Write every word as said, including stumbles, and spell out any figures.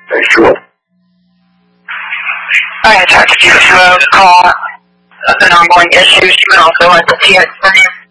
Sure. I had talked to you to call an ongoing issue. She would also like to see it for you.